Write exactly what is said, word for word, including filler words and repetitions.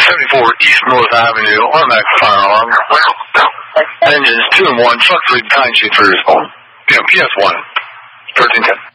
seventy-four East North Avenue, automatic firearm. Engines two and one, truck three, time sheet for, you know, P S one, thirteen ten.